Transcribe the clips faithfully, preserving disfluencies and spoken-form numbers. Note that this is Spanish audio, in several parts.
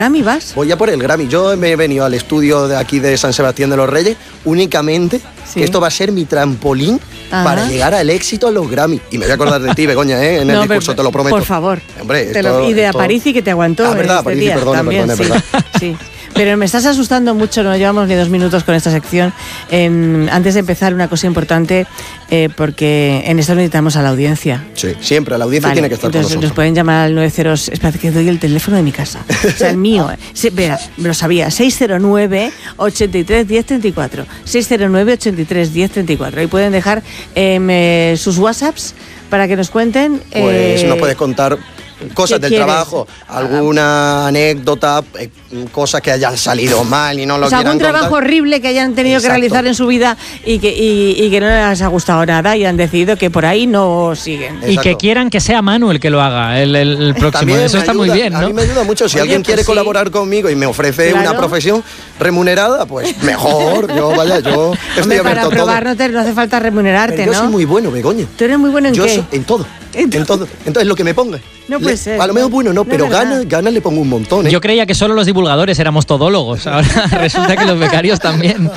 Grammy vas? Voy a por el Grammy. Yo me he venido al estudio de aquí de San Sebastián de los Reyes únicamente, sí. que esto va a ser mi trampolín Ajá. para llegar al éxito a los Grammy. Y me voy a acordar de ti, Begoña, ¿eh? en el no, discurso, pero, te lo prometo. Por favor. Hombre, te esto, lo, y de esto... Aparici que te aguantó. Ah, verdad, este Aparici, día, perdona, también, perdona, sí. verdad. Sí. Pero me estás asustando mucho, no llevamos ni dos minutos con esta sección. Eh, antes de empezar, una cosa importante, eh, porque en esto necesitamos a la audiencia. Sí, siempre, la audiencia vale, tiene que estar entonces con nosotros. Nos pueden llamar al nueve cero... Espera, que doy el teléfono de mi casa. O sea, el mío. Se, verá, lo sabía. seis cero nueve, ochenta y tres, diez treinta y cuatro. seis cero nueve, ochenta y tres, diez treinta y cuatro. Ahí pueden dejar eh, sus WhatsApps para que nos cuenten. Pues eh, nos puedes contar cosas del quieres? trabajo, alguna anécdota, eh, cosas que hayan salido mal y no lo o sea, quieran algún trabajo contar. horrible que hayan tenido Exacto. que realizar en su vida y que, y, y que no les ha gustado nada y han decidido que por ahí no siguen. Exacto. Y que quieran que sea Manu el que lo haga, el, el, el próximo. También Eso está ayuda, muy bien, ¿no? A mí me ayuda mucho. Si Oye, alguien pues quiere sí. colaborar conmigo y me ofrece claro. una profesión remunerada, pues mejor. Yo, vaya, yo estoy Hombre, abierto para probar todo. No, te, no hace falta remunerarte, Pero yo ¿no? soy muy bueno, Begoña. ¿Tú eres muy bueno en yo qué? Soy, en todo. En todo. Entonces, lo que me ponga. No puede le, ser. A lo mejor bueno, no, no pero ganas gana le pongo un montón, ¿eh? Yo creía que solo los divulgadores éramos todólogos. Ahora resulta que los becarios también.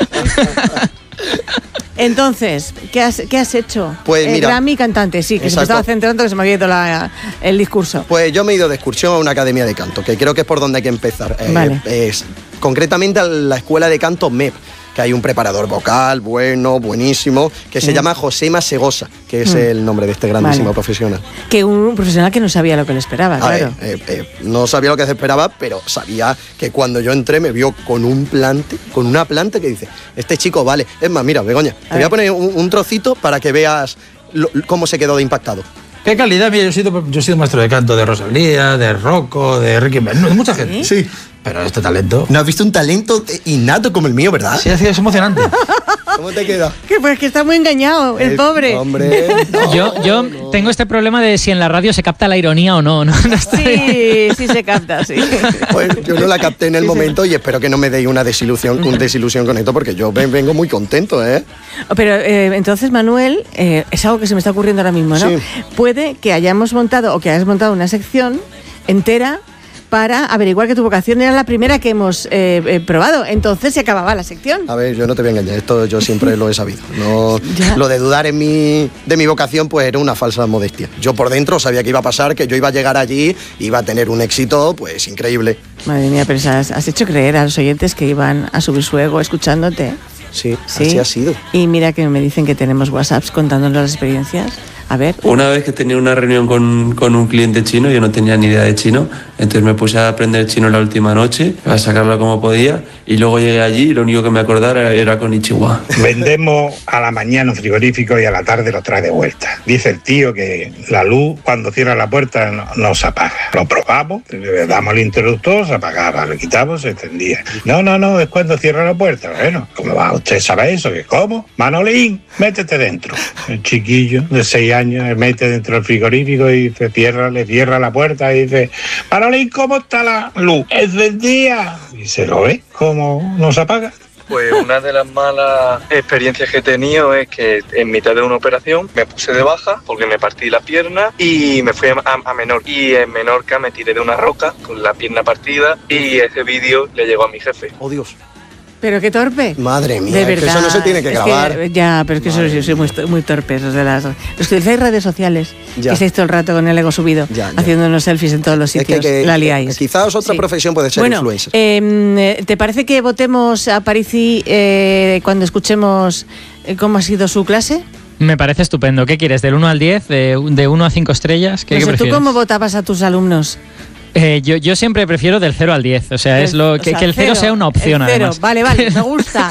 Entonces, ¿qué has, qué has hecho? Pues mira, eh, Grammy cantante, sí, que Exacto. se me estaba centrando, que se me había ido la, el discurso. Pues yo me he ido de excursión a una academia de canto, que creo que es por donde hay que empezar. Vale. Eh, es, concretamente a la escuela de canto M E P, que hay un preparador vocal bueno, buenísimo, que sí. se llama Josema Segosa, que es mm. el nombre de este grandísimo vale. profesional. Que un profesional que no sabía lo que le esperaba, a claro. Ver, eh, eh, no sabía lo que se esperaba, pero sabía que cuando yo entré me vio con un plante, con una planta que dice, este chico vale. Es más, mira, Begoña, a te ver. voy a poner un, un trocito para que veas lo, cómo se quedó de impactado. ¿Qué calidad? Mira, yo he sido, yo he sido maestro de canto de Rosalía, de Rocco, de Ricky Martin, de mucha gente. Sí. Pero este talento... ¿No has visto un talento innato como el mío, verdad? Sí, sí, es emocionante. ¿Cómo te queda? Que pues que está muy engañado, el, el pobre. Hombre, no, yo yo no. tengo este problema de si en la radio se capta la ironía o no. ¿no? no sí, sí se capta, sí. Pues yo no la capté en el sí, momento sí. y espero que no me deis una desilusión, una desilusión con esto, porque yo vengo muy contento, ¿eh? Pero eh, entonces, Manuel, eh, es algo que se me está ocurriendo ahora mismo, ¿no? Sí. Puede que hayamos montado o que hayas montado una sección entera para averiguar que tu vocación era la primera que hemos eh, eh, probado. Entonces se acababa la sección. A ver, yo no te voy a engañar, esto yo siempre lo he sabido. No, lo de dudar en mi, de mi vocación pues era una falsa modestia. Yo por dentro sabía que iba a pasar, que yo iba a llegar allí, iba a tener un éxito pues increíble. Madre mía, pero has, has hecho creer a los oyentes que iban a subir su ego escuchándote. Sí, sí, así ha sido. Y mira que me dicen que tenemos WhatsApps contándonos las experiencias. A ver. Una vez que tenía una reunión con, con un cliente chino, yo no tenía ni idea de chino, entonces me puse a aprender chino la última noche, a sacarlo como podía, y luego llegué allí y lo único que me acordaba era, era con Konnichiwa. Vendemos a la mañana un frigorífico y a la tarde lo trae de vuelta. Dice el tío que la luz cuando cierra la puerta no, no se apaga. Lo probamos, le damos el interruptor, se apagaba, lo quitamos, se encendía. No, no, no, es cuando cierra la puerta. Bueno, ¿cómo va? ¿Usted sabe eso? ¿Qué cómo? Manolín, métete dentro. El chiquillo de seis años mete dentro del frigorífico y se cierra, le cierra la puerta y dice, Manolín, ¿cómo está la luz? Encendida. Y se lo ve, ¿cómo no se apaga? Pues una de las malas experiencias que he tenido es que en mitad de una operación me puse de baja porque me partí la pierna y me fui a, a Menorca. Y en Menorca me tiré de una roca con la pierna partida y ese vídeo le llegó a mi jefe. ¡Oh, Dios! Pero qué torpe. Madre mía, de verdad. Que eso no se tiene que es grabar. Que, ya, pero es que eso, yo soy muy, muy torpe. Los, de las, los que utilizáis redes sociales, ya. que estáis todo el rato con el ego subido, ya, ya. haciendo unos selfies en todos los sitios, es que, que, la liáis. Quizás otra sí. profesión puede ser bueno, influencer. Eh, ¿Te parece que votemos a Aparici eh, cuando escuchemos eh, cómo ha sido su clase? Me parece estupendo. ¿Qué quieres? ¿Del uno al diez? ¿De, de uno a cinco estrellas? ¿Qué, no sé, ¿qué prefieres? ¿Tú cómo votabas a tus alumnos? Eh, yo, yo siempre prefiero del cero al diez, o sea, el, es lo que, o sea, que el cero, cero sea una opción el cero. además. Vale, vale, me gusta.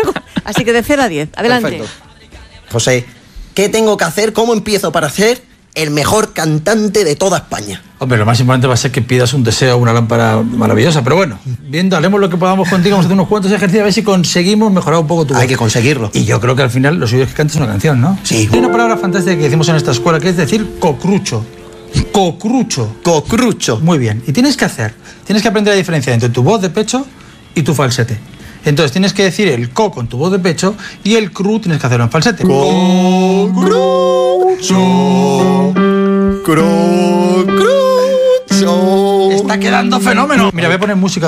Así que de cero a diez, adelante. Perfecto. José, ¿qué tengo que hacer? ¿Cómo empiezo para ser el mejor cantante de toda España? Hombre, lo más importante va a ser que pidas un deseo, una lámpara maravillosa, pero bueno, viendo, haremos lo que podamos contigo, vamos a hacer unos cuantos ejercicios a ver si conseguimos mejorar un poco tu voz. Hay que conseguirlo. Y yo creo que al final lo suyo es que cantes una canción, ¿no? Sí. Hay una palabra fantástica que decimos en esta escuela que es decir cocrucho. Cocrucho. Cocrucho. Muy bien. Y tienes que hacer, tienes que aprender la diferencia entre tu voz de pecho y tu falsete. Entonces tienes que decir el co con tu voz de pecho y el cru tienes que hacerlo en falsete. Cocrucho. Cocrucho. Está quedando fenómeno. Mira, voy a poner música.